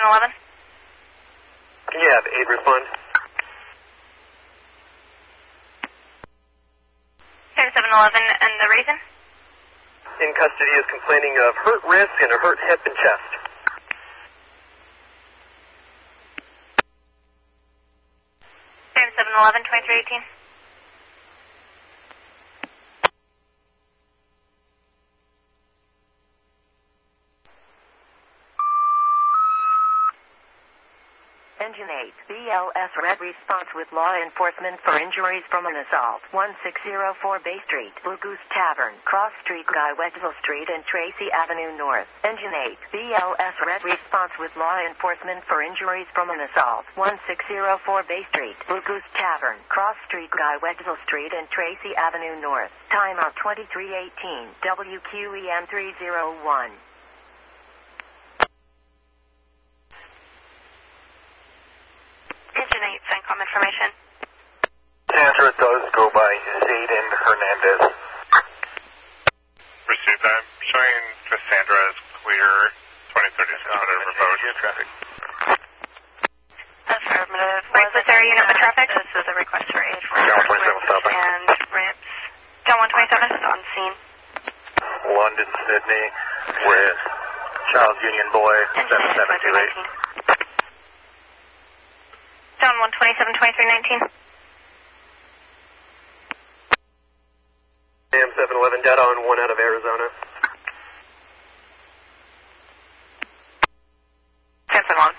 711. Can you have 8 respond? Sam 711, and the reason? In custody is complaining of hurt wrist and a hurt hip and chest. Sam 711, 2318. Engine 8, BLS Red response with law enforcement for injuries from an assault. 1604 Bay Street, Blue Goose Tavern, Cross Street, Guy Wedgeville Street and Tracy Avenue North. Engine 8, BLS Red response with law enforcement for injuries from an assault. 1604 Bay Street, Blue Goose Tavern, Cross Street, Guy Wedgeville Street and Tracy Avenue North. Timeout 2318, WQEM 301. Engine 8, CENTCOM information. Sandra does go by Zayden Hernandez. Received that. Showing Cassandra is clear. 2036 whatever vote. Traffic. Affirmative. Wait, was there a unit with traffic? This is a request for aid for John 27 stopping. and ramps. John 127 on scene. London, Sydney, with Charles Union Boy, 7728. John 127, 2319. Sam 711, dead on 1 out of Arizona. Sam 711.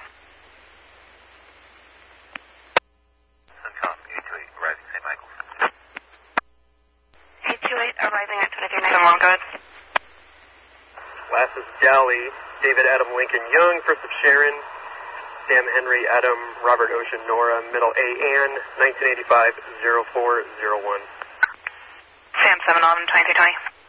CENTCOM 828, arriving St. Michael's. 828 arriving at 2319. Long goods. Last is Galley, David Adam Lincoln Young, first of Sharon, Sam Henry Adam, Robert Ocean Nora, middle A Ann, 1985-0401. Sam 711, 2320.